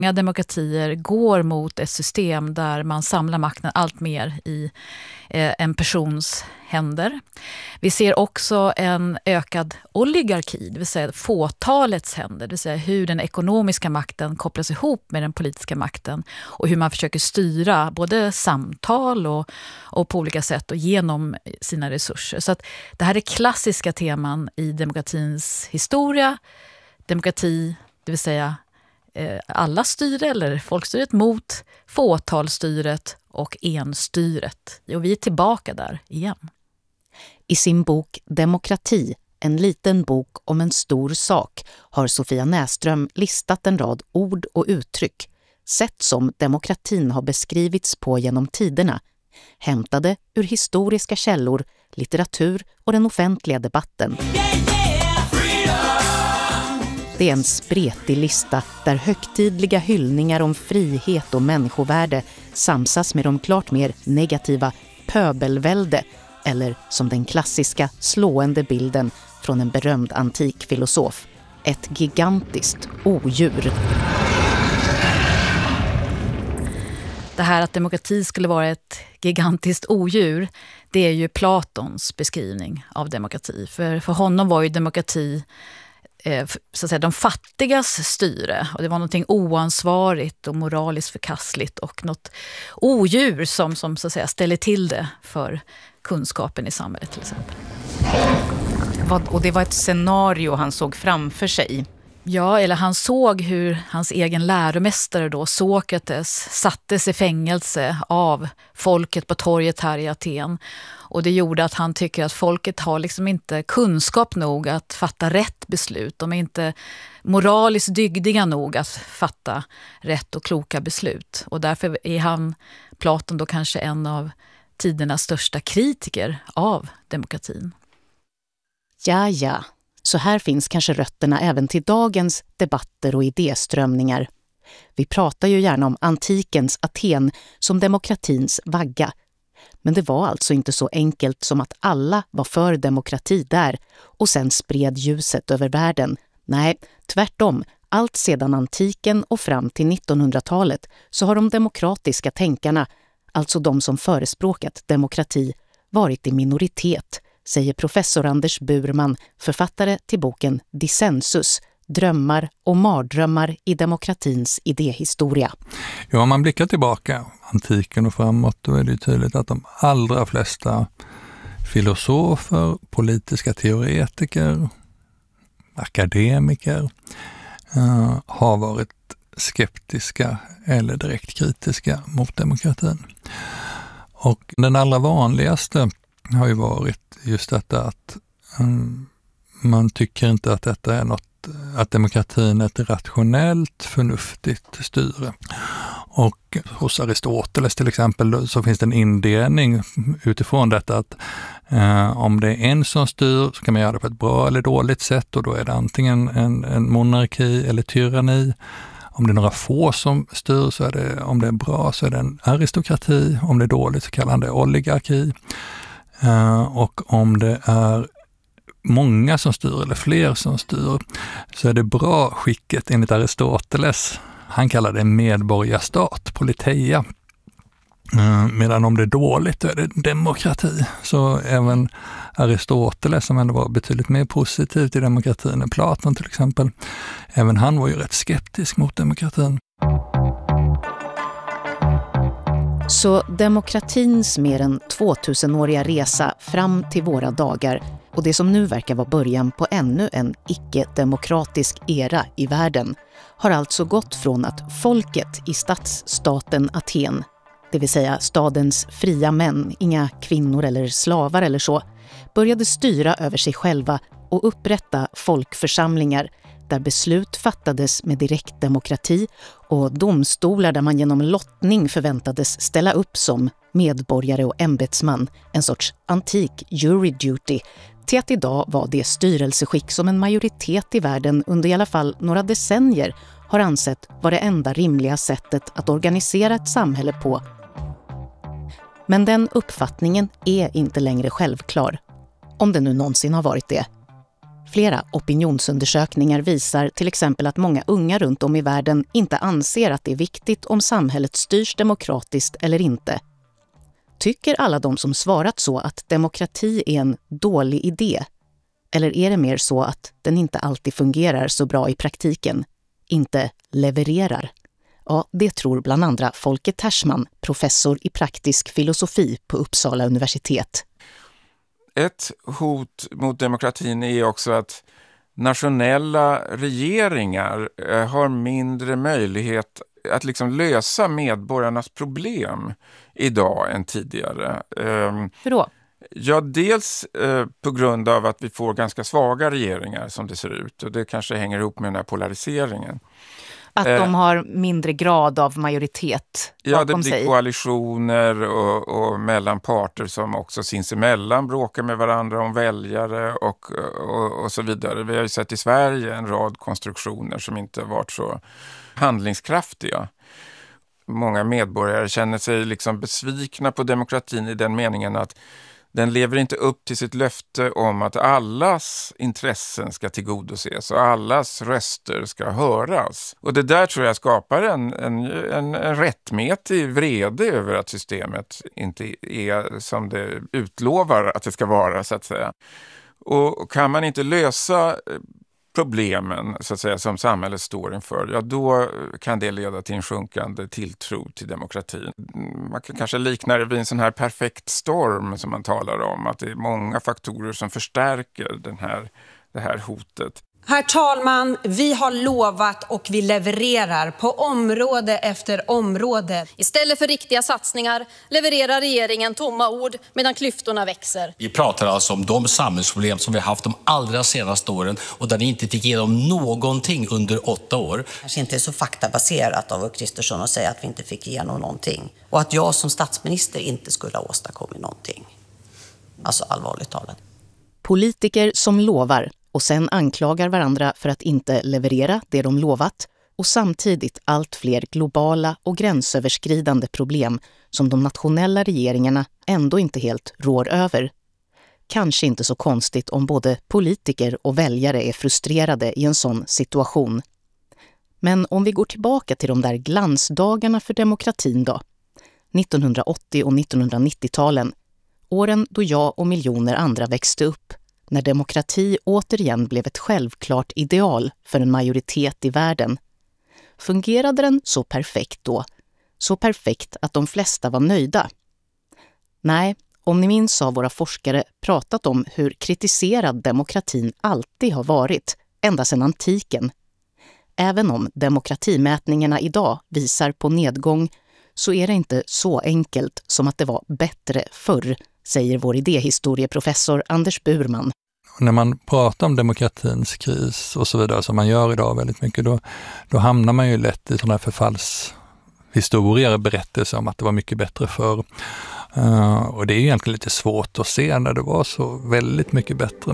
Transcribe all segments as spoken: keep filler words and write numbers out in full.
Många demokratier går mot ett system där man samlar makten allt mer i eh, en persons händer. Vi ser också en ökad oligarki, det vill säga fåtalets händer, det vill säga hur den ekonomiska makten kopplas ihop med den politiska makten och hur man försöker styra både samtal och, och på olika sätt och genom sina resurser. Så att det här är klassiska teman i demokratins historia. Demokrati, det vill säga alla styre eller folkstyret mot fåtalstyret och enstyret. Och vi är tillbaka där igen. I sin bok Demokrati, en liten bok om en stor sak, har Sofia Näström listat en rad ord och uttryck, sätt som demokratin har beskrivits på genom tiderna, hämtade ur historiska källor, litteratur och den offentliga debatten. Det är en spretig lista där högtidliga hyllningar om frihet och människovärde samsas med de klart mer negativa pöbelvälde, eller som den klassiska slående bilden från en berömd antik filosof, ett gigantiskt odjur. Det här att demokrati skulle vara ett gigantiskt odjur, det är ju Platons beskrivning av demokrati. För, för honom var ju demokrati så att säga, de fattigas styre, och det var någonting oansvarigt och moraliskt förkastligt och något odjur som, som så att säga, ställer till det för kunskapen i samhället till exempel. Och det var ett scenario han såg framför sig. Ja, eller han såg hur hans egen läromästare då, Sokrates, sattes i fängelse av folket på torget här i Aten. Och det gjorde att han tycker att folket har liksom inte kunskap nog att fatta rätt beslut. De är inte moraliskt dygdiga nog att fatta rätt och kloka beslut. Och därför är han, Platon, då kanske en av tidernas största kritiker av demokratin. Ja, ja. Så här finns kanske rötterna även till dagens debatter och idéströmningar. Vi pratar ju gärna om antikens Aten som demokratins vagga. Men det var alltså inte så enkelt som att alla var för demokrati där och sen spred ljuset över världen. Nej, tvärtom. Allt sedan antiken och fram till nittonhundratalet så har de demokratiska tänkarna, alltså de som förespråkat demokrati, varit i minoritet, säger professor Anders Burman, författare till boken Dissensus, drömmar och mardrömmar i demokratins idéhistoria. Ja, om man blickar tillbaka antiken och framåt, då är det tydligt att de allra flesta filosofer, politiska teoretiker, akademiker uh, har varit skeptiska eller direkt kritiska mot demokratin. Och den allra vanligaste har ju varit just detta att um, man tycker inte att detta är något, att demokratin är ett rationellt, förnuftigt styre. Och hos Aristoteles till exempel så finns det en indelning utifrån detta att eh, om det är en som styr så kan man göra det på ett bra eller dåligt sätt, och då är det antingen en, en monarki eller tyranni. Om det är några få som styr så är det, om det är bra så är det en aristokrati, om det är dåligt så kallar han det oligarki. Uh, och om det är många som styr eller fler som styr så är det bra skicket enligt Aristoteles. Han kallar det medborgarstat, politeia. Uh, medan om det är dåligt så är det demokrati. Så även Aristoteles, som ändå var betydligt mer positiv till demokratin än Platon till exempel, även han var ju rätt skeptisk mot demokratin. Så demokratins mer än tvåtusenåriga resa fram till våra dagar och det som nu verkar vara början på ännu en icke-demokratisk era i världen har alltså gått från att folket i stadsstaten Aten, det vill säga stadens fria män, inga kvinnor eller slavar eller så, började styra över sig själva och upprätta folkförsamlingar där beslut fattades med direktdemokrati och domstolar där man genom lottning förväntades ställa upp som medborgare och ämbetsman, en sorts antik jury duty, till att idag var det styrelseskick som en majoritet i världen under i alla fall några decennier har ansett vara det enda rimliga sättet att organisera ett samhälle på. Men den uppfattningen är inte längre självklar, om det nu någonsin har varit det. Flera opinionsundersökningar visar till exempel att många unga runt om i världen inte anser att det är viktigt om samhället styrs demokratiskt eller inte. Tycker alla de som svarat så att demokrati är en dålig idé? Eller är det mer så att den inte alltid fungerar så bra i praktiken, inte levererar? Ja, det tror bland andra Folke Tersman, professor i praktisk filosofi på Uppsala universitet. Ett hot mot demokratin är också att nationella regeringar har mindre möjlighet att liksom lösa medborgarnas problem idag än tidigare. Hur då? Ja, dels eh, på grund av att vi får ganska svaga regeringar som det ser ut. Och det kanske hänger ihop med den här polariseringen. Att eh, de har mindre grad av majoritet bakom sig? Ja, det blir sig. koalitioner och, och mellan parter som också sinsemellan bråkar med varandra om väljare och, och, och så vidare. Vi har ju sett i Sverige en rad konstruktioner som inte har varit så handlingskraftiga. Många medborgare känner sig liksom besvikna på demokratin i den meningen att den lever inte upp till sitt löfte om att allas intressen ska tillgodoses och allas röster ska höras. Och det där tror jag skapar en, en, en, en rättmätig vrede över att systemet inte är som det utlovar att det ska vara, så att säga. Och kan man inte lösa problemen så att säga, som samhället står inför, ja då kan det leda till en sjunkande tilltro till demokratin. Man kan kanske likna det vid en sån här perfekt storm som man talar om, att det är många faktorer som förstärker den här, det här hotet. Herr talman, vi har lovat och vi levererar på område efter område. Istället för riktiga satsningar levererar regeringen tomma ord medan klyftorna växer. Vi pratar alltså om de samhällsproblem som vi har haft de allra senaste åren och där ni inte fick igenom någonting under åtta år. Kanske inte är så faktabaserat av Ulf Kristersson att säga att vi inte fick igenom någonting. Och att jag som statsminister inte skulle ha åstadkommit någonting. Alltså allvarligt talat. Politiker som lovar och sen anklagar varandra för att inte leverera det de lovat, och samtidigt allt fler globala och gränsöverskridande problem som de nationella regeringarna ändå inte helt rår över. Kanske inte så konstigt om både politiker och väljare är frustrerade i en sån situation. Men om vi går tillbaka till de där glansdagarna för demokratin då, nittonhundraåttio- och nittonhundranittio-talen, åren då jag och miljoner andra växte upp, när demokrati återigen blev ett självklart ideal för en majoritet i världen. Fungerade den så perfekt då? Så perfekt att de flesta var nöjda? Nej, om ni minns har våra forskare pratat om hur kritiserad demokratin alltid har varit, ända sedan antiken. Även om demokratimätningarna idag visar på nedgång, så är det inte så enkelt som att det var bättre förr, säger vår idéhistorieprofessor Anders Burman. När man pratar om demokratins kris och så vidare, som man gör idag väldigt mycket, då, då hamnar man ju lätt i sådana här förfallshistorier, berättelser om att det var mycket bättre förr. Uh, och det är ju egentligen lite svårt att se när det var så väldigt mycket bättre.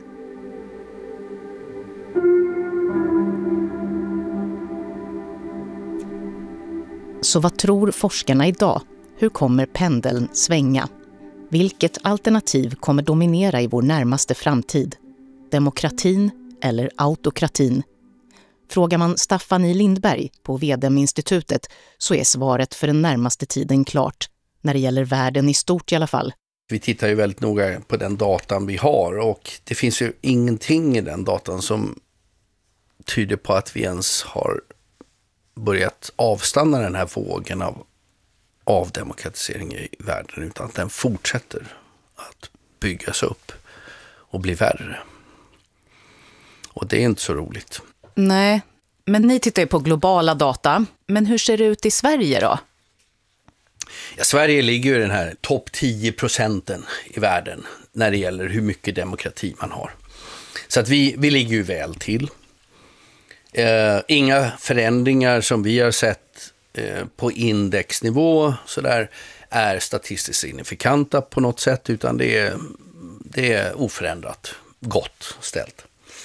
Så vad tror forskarna idag? Hur kommer pendeln svänga? Vilket alternativ kommer dominera i vår närmaste framtid? Demokratin eller autokratin? Frågar man Staffan I. Lindberg på V D M-institutet så är svaret för den närmaste tiden klart. När det gäller världen i stort i alla fall. Vi tittar ju väldigt noga på den datan vi har, och det finns ju ingenting i den datan som tyder på att vi ens har börjat avstanna den här vågen av avdemokratisering i världen, utan att den fortsätter att byggas upp och bli värre. Och det är inte så roligt. Nej, men ni tittar ju på globala data. Men hur ser det ut i Sverige då? Ja, Sverige ligger ju i den här topp tio procenten i världen när det gäller hur mycket demokrati man har. Så att vi, vi ligger ju väl till. Eh, inga förändringar som vi har sett på indexnivå så där är statistiskt signifikanta på något sätt, utan det är, det är oförändrat gott ställt.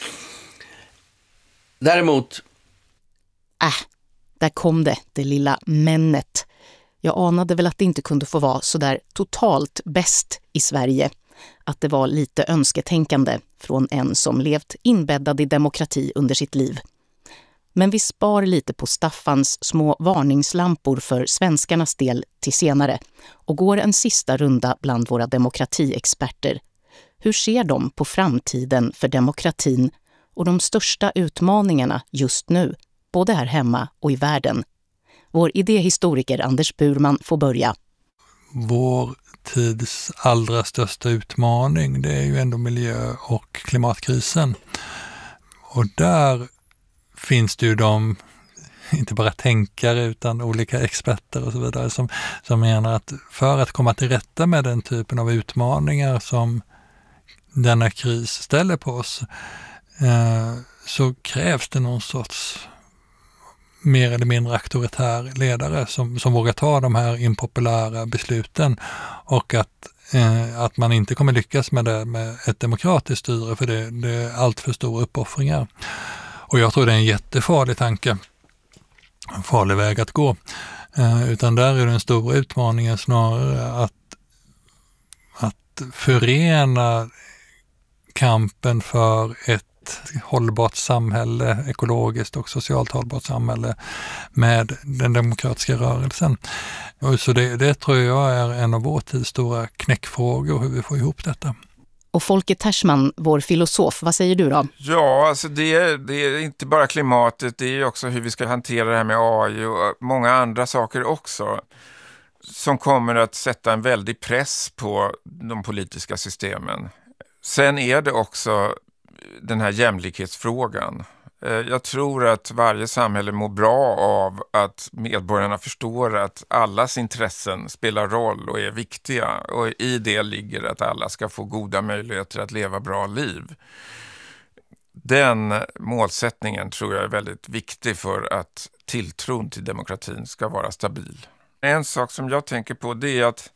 Däremot... Äh, där kom det, det lilla männet. Jag anade väl att det inte kunde få vara så där totalt bäst i Sverige. att det var lite önsketänkande från en som levt inbäddad i demokrati under sitt liv. Men vi spar lite på Staffans små varningslampor för svenskarnas del till senare och går en sista runda bland våra demokratiexperter. Hur ser de på framtiden för demokratin och de största utmaningarna just nu, både här hemma och i världen? Vår idéhistoriker Anders Burman får börja. Vår tids allra största utmaning, det är ju ändå miljö- och klimatkrisen. Och där finns det ju de, inte bara tänkare utan olika experter och så vidare, som, som menar att för att komma till rätta med den typen av utmaningar som denna kris ställer på oss, eh, så krävs det någon sorts mer eller mindre auktoritär ledare som, som vågar ta de här impopulära besluten, och att, eh, att man inte kommer lyckas med det med ett demokratiskt styre, för det, det är allt för stora uppoffringar. Och jag tror det är en jättefarlig tanke, en farlig väg att gå. Eh, utan där är den stora utmaningen snarare att, att förena kampen för ett hållbart samhälle, ekologiskt och socialt hållbart samhälle, med den demokratiska rörelsen. Och så det, det tror jag är en av vår tids stora knäckfrågor, hur vi får ihop detta. Och Folke Tersman, vår filosof, vad säger du då? Ja, alltså det, det är inte bara klimatet, det är också hur vi ska hantera det här med A I och många andra saker också, som kommer att sätta en väldig press på de politiska systemen. Sen är det också den här jämlikhetsfrågan. Jag tror att varje samhälle mår bra av att medborgarna förstår att allas intressen spelar roll och är viktiga. Och i det ligger att alla ska få goda möjligheter att leva bra liv. Den målsättningen tror jag är väldigt viktig för att tilltron till demokratin ska vara stabil. En sak som jag tänker på, det är att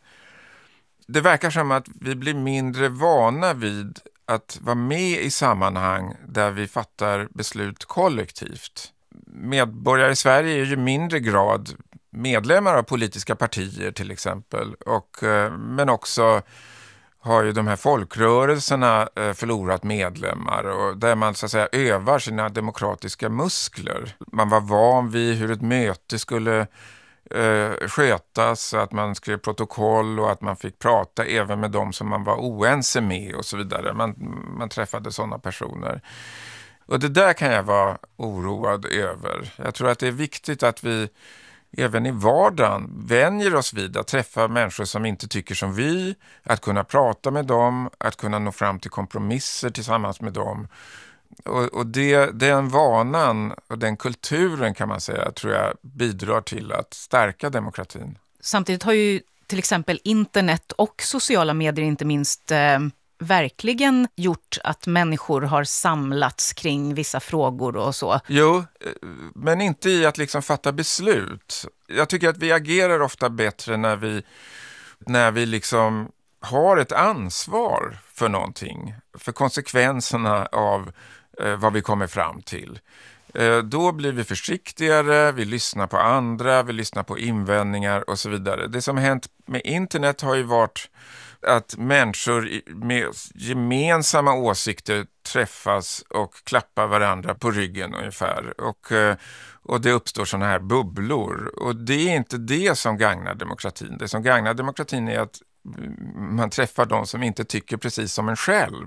det verkar som att vi blir mindre vana vid att vara med i sammanhang där vi fattar beslut kollektivt. Medborgare i Sverige är ju mindre grad medlemmar av politiska partier till exempel, och, men också har ju de här folkrörelserna förlorat medlemmar, och där man så att säga övar sina demokratiska muskler. Man var van vid hur ett möte skulle eh, skötas, att man skrev protokoll och att man fick prata även med dem som man var oense med och så vidare. Man, man träffade sådana personer. Och det där kan jag vara oroad över. Jag tror att det är viktigt att vi även i vardagen vänjer oss vid att träffa människor som inte tycker som vi, att kunna prata med dem, att kunna nå fram till kompromisser tillsammans med dem. Och, och det, den vanan och den kulturen kan man säga, tror jag bidrar till att stärka demokratin. Samtidigt har ju till exempel internet och sociala medier inte minst eh, verkligen gjort att människor har samlats kring vissa frågor och så. Jo, men inte i att liksom fatta beslut. Jag tycker att vi agerar ofta bättre när vi, när vi liksom har ett ansvar för någonting, för konsekvenserna av eh, vad vi kommer fram till. Eh, då blir vi försiktigare, vi lyssnar på andra, vi lyssnar på invändningar och så vidare. Det som har hänt med internet har ju varit att människor med gemensamma åsikter träffas och klappar varandra på ryggen ungefär. Och, och det uppstår såna här bubblor. Och det är inte det som gagnar demokratin. Det som gagnar demokratin är att man träffar de som inte tycker precis som en själv.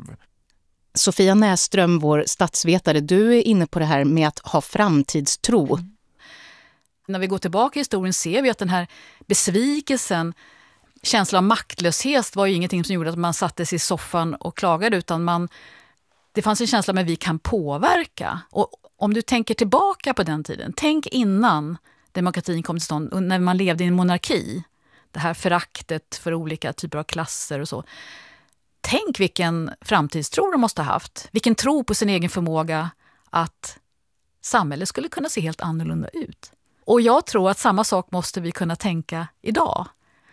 Sofia Näström, vår statsvetare, du är inne på det här med att ha framtidstro. Mm. När vi går tillbaka i historien ser vi att den här besvikelsen, känslan av maktlöshet var ju ingenting som gjorde att man satte sig i soffan och klagade, utan man, det fanns en känsla med att vi kan påverka. Och om du tänker tillbaka på den tiden, tänk innan demokratin kom till stånd, när man levde i en monarki, det här föraktet för olika typer av klasser och så. Tänk vilken framtidstro de måste ha haft, vilken tro på sin egen förmåga att samhället skulle kunna se helt annorlunda ut. Och jag tror att samma sak måste vi kunna tänka idag.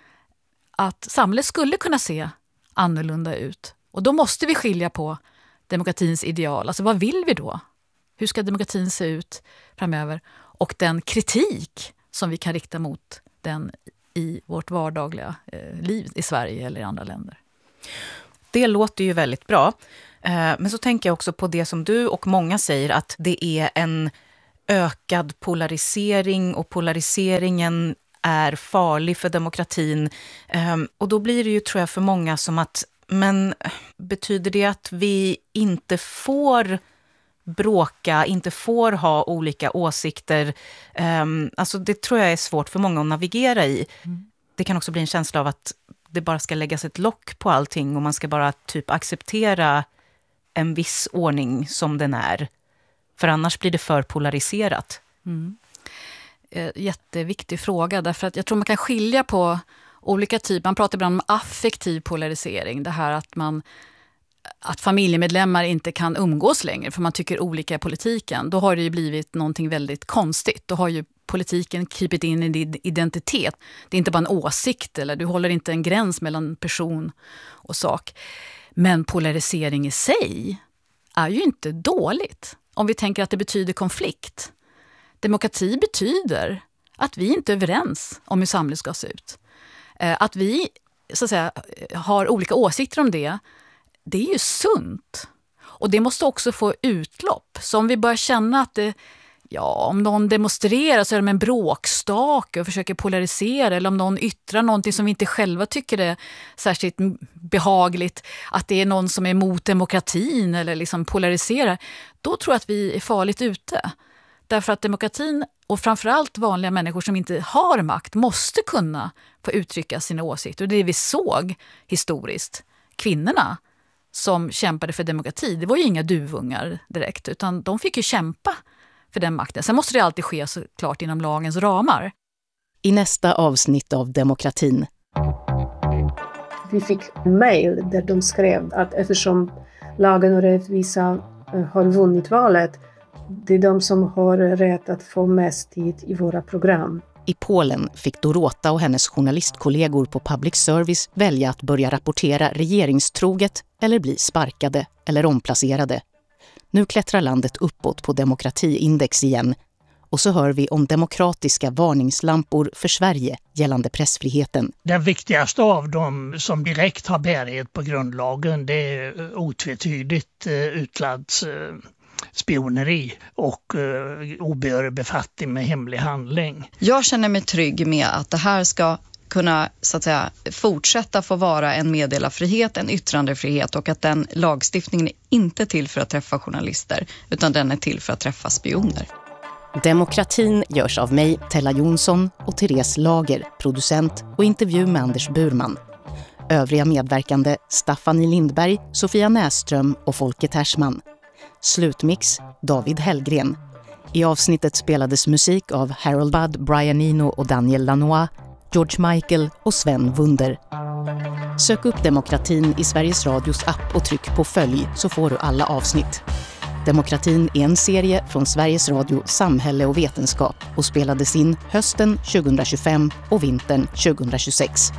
Att samhället skulle kunna se annorlunda ut. Och då måste vi skilja på demokratins ideal. Alltså vad vill vi då? Hur ska demokratin se ut framöver? Och den kritik som vi kan rikta mot den i vårt vardagliga eh, liv i Sverige eller i andra länder. Det låter ju väldigt bra. Men så tänker jag också på det som du och många säger, att det är en ökad polarisering och polariseringen är farlig för demokratin. Och då blir det ju, tror jag, för många som att, men betyder det att vi inte får bråka, inte får ha olika åsikter? Alltså det tror jag är svårt för många att navigera i. Mm. Det kan också bli en känsla av att det bara ska läggas ett lock på allting och man ska bara typ acceptera en viss ordning som den är. För annars blir det för polariserat. Mm. Jätteviktig fråga, därför att jag tror man kan skilja på olika typer. Man pratar ibland om affektiv polarisering. Det här att man att familjemedlemmar inte kan umgås längre för man tycker olika i politiken. Då har det ju blivit någonting väldigt konstigt. Då har ju politiken krypit in i din identitet. Det är inte bara en åsikt, eller du håller inte en gräns mellan person och sak. Men polarisering i sig är ju inte dåligt. Om vi tänker att det betyder konflikt. Demokrati betyder att vi inte är överens om hur samhället ska se ut. Att vi så att säga har olika åsikter om det, det är ju sunt. Och det måste också få utlopp. Så om vi börjar känna att det, ja, om någon demonstrerar så är de en bråkstake och försöker polarisera, eller om någon yttrar någonting som vi inte själva tycker är särskilt behagligt, att det är någon som är emot demokratin eller liksom polariserar, då tror jag att vi är farligt ute. Därför att demokratin och framförallt vanliga människor som inte har makt måste kunna få uttrycka sina åsikter. Och det vi såg historiskt, kvinnorna som kämpade för demokrati, det var ju inga duvungar direkt, utan de fick ju kämpa för den makten. Sen måste det alltid ske såklart inom lagens ramar. I nästa avsnitt av Demokratin. Vi fick mejl där de skrev att eftersom Lagen och rättvisa har vunnit valet, det är de som har rätt att få mest tid i våra program. I Polen fick Dorota och hennes journalistkollegor på public service välja att börja rapportera regeringstroget eller bli sparkade eller omplacerade. Nu klättrar landet uppåt på demokratiindex igen. Och så hör vi om demokratiska varningslampor för Sverige gällande pressfriheten. Den viktigaste av dem som direkt har bärighet på grundlagen, det är otvetydigt utlandsspioneri och obehörig befattning med hemlig handling. Jag känner mig trygg med att det här ska kunna så att säga fortsätta få vara en meddelarfrihet, en yttrandefrihet, och att den lagstiftningen är inte till för att träffa journalister utan den är till för att träffa spioner. Demokratin görs av mig, Tella Jonsson, och Therese Lager, producent, och intervju med Anders Burman. Övriga medverkande Staffanie Lindberg, Sofia Näström och Folke Tersman. Slutmix David Hellgren. I avsnittet spelades musik av Harold Budd, Brian Eno och Daniel Lanois, George Michael och Sven Wunder. Sök upp Demokratin i Sveriges Radios app och tryck på följ så får du alla avsnitt. Demokratin är en serie från Sveriges Radio Samhälle och Vetenskap och spelades in hösten tjugohundratjugofem och vintern tjugohundratjugosex.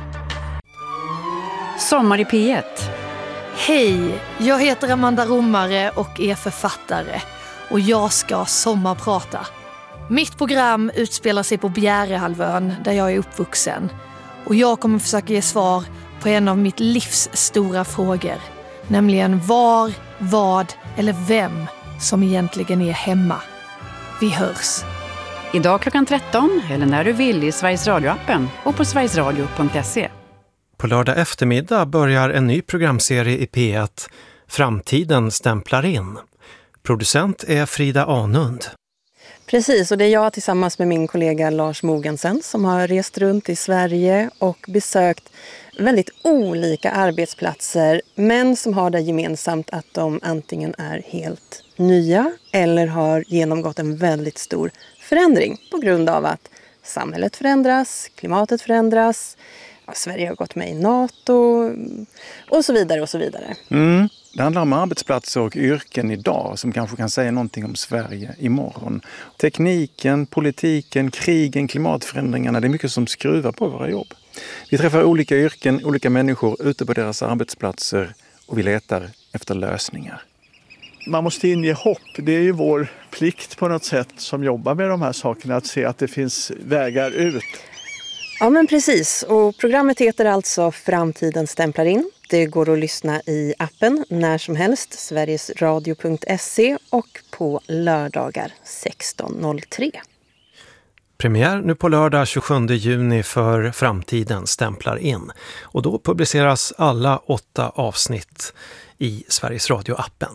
Sommar i P ett. Hej, jag heter Amanda Romare och är författare. Och jag ska sommarprata. Mitt program utspelar sig på Bjärehalvön där jag är uppvuxen. Och jag kommer försöka ge svar på en av mitt livs stora frågor. Nämligen var, vad eller vem som egentligen är hemma. Vi hörs. Idag klockan tretton eller när du vill i Sveriges Radio-appen och på sverigesradio punkt se. På lördag eftermiddag börjar en ny programserie i P ett. Framtiden stämplar in. Producent är Frida Anund. Precis, och det är jag tillsammans med min kollega Lars Mogensen som har rest runt i Sverige och besökt väldigt olika arbetsplatser, men som har det gemensamt att de antingen är helt nya eller har genomgått en väldigt stor förändring på grund av att samhället förändras, klimatet förändras, ja, Sverige har gått med i NATO och så vidare och så vidare. Mm. Det handlar om arbetsplatser och yrken idag som kanske kan säga någonting om Sverige imorgon. Tekniken, politiken, krigen, klimatförändringarna, det är mycket som skruvar på våra jobb. Vi träffar olika yrken, olika människor ute på deras arbetsplatser och vi letar efter lösningar. Man måste inge hopp. Det är ju vår plikt på något sätt som jobbar med de här sakerna att se att det finns vägar ut. Ja, men precis. Och programmet heter alltså Framtiden stämplar in. Det går att lyssna i appen när som helst, sverigesradio punkt se och på lördagar sexton noll tre. Premiär nu på lördag tjugosjunde juni för Framtiden stämplar in. Och då publiceras alla åtta avsnitt i Sveriges Radio-appen.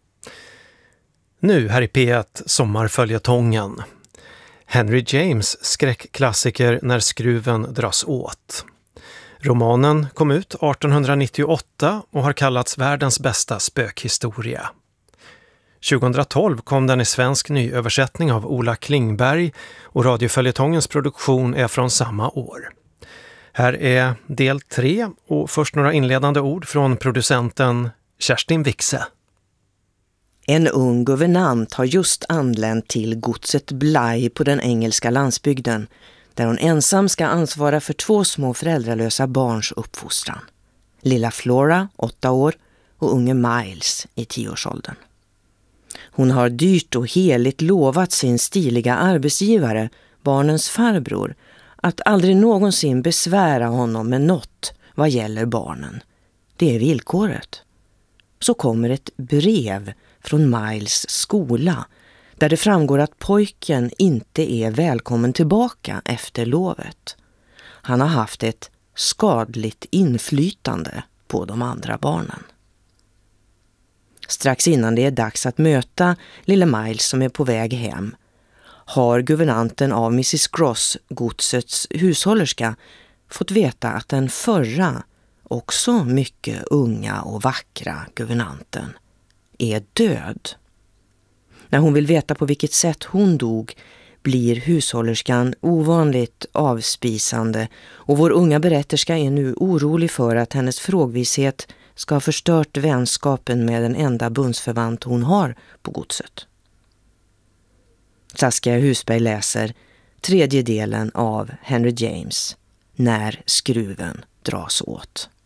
Nu här i P ett sommarföljetongen. Henry James skräckklassiker När skruven dras åt. Romanen kom ut arton nittioåtta och har kallats världens bästa spökhistoria. tjugohundratolv kom den i svensk nyöversättning av Ola Klingberg och radioföljetongens produktion är från samma år. Här är del tre och först några inledande ord från producenten Kerstin Wixe. En ung guvernant har just anlänt till godset Bly på den engelska landsbygden, där hon ensam ska ansvara för två små föräldralösa barns uppfostran. Lilla Flora, åtta år, och unge Miles i tioårsåldern. Hon har dyrt och heligt lovat sin stiliga arbetsgivare, barnens farbror, att aldrig någonsin besvära honom med något vad gäller barnen. Det är villkoret. Så kommer ett brev från Miles skola där det framgår att pojken inte är välkommen tillbaka efter lovet. Han har haft ett skadligt inflytande på de andra barnen. Strax innan det är dags att möta lille Miles som är på väg hem har guvernanten av missus Gross, godsets hushållerska, fått veta att den förra, också mycket unga och vackra guvernanten är död. När hon vill veta på vilket sätt hon dog blir hushållerskan ovanligt avspisande och vår unga berätterska är nu orolig för att hennes frågvishet ska ha förstört vänskapen med den enda bundsförvant hon har på godset. Saskia Husberg läser tredje delen av Henry James, När skruven dras åt.